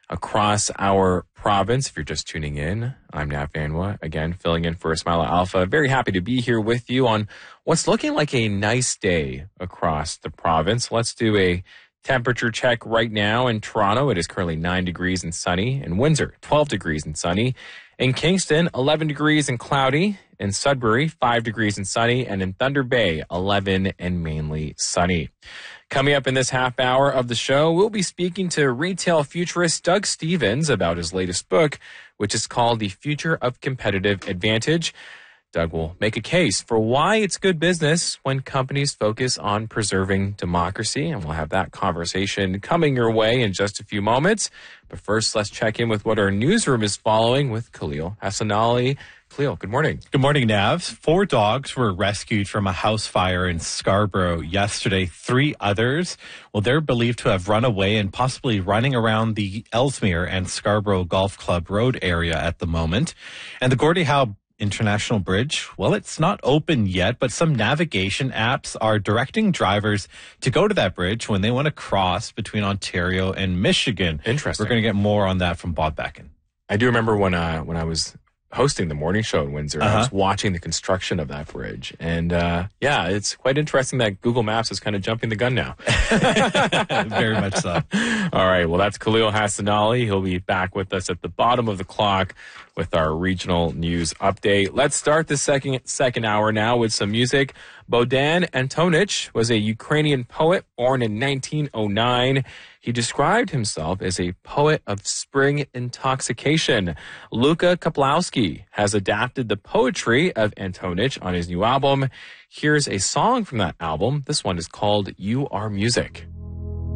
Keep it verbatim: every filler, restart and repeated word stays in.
across our province. If you're just tuning in, I'm Nav Vanwa, again, filling in for Ismaila Alpha. Very happy to be here with you on what's looking like a nice day across the province. Let's do a temperature check right now. In Toronto, it is currently nine degrees and sunny. In Windsor, twelve degrees and sunny. In Kingston, eleven degrees and cloudy. In Sudbury, five degrees and sunny. And in Thunder Bay, eleven and mainly sunny. Coming up in this half hour of the show, we'll be speaking to retail futurist Doug Stephens about his latest book, which is called The Future of Competitive Advantage. Doug will make a case for why it's good business when companies focus on preserving democracy, and we'll have that conversation coming your way in just a few moments. But first, let's check in with what our newsroom is following with Khalil Hassanali. Khalil, good morning. Good morning, Nav. Four dogs were rescued from a house fire in Scarborough yesterday. Three others, well, they're believed to have run away and possibly running around the Ellesmere and Scarborough Golf Club Road area at the moment. And the Gordie Howe International Bridge, well, it's not open yet, but some navigation apps are directing drivers to go to that bridge when they want to cross between Ontario and Michigan. Interesting. We're going to get more on that from Bob Becken. I do remember when uh, when I was hosting the morning show in Windsor, uh-huh. I was watching the construction of that bridge. And uh, yeah, it's quite interesting that Google Maps is kind of jumping the gun now. Very much so. All right. Well, that's Khalil Hassanali. He'll be back with us at the bottom of the clock with our regional news update. Let's start the second second hour now with some music. Bohdan Antonich was a Ukrainian poet born in nineteen oh nine. He described himself as a poet of spring intoxication. Luka Kaplowski has adapted the poetry of Antonich on his new album. Here's a song from that album. This one is called You Are Music.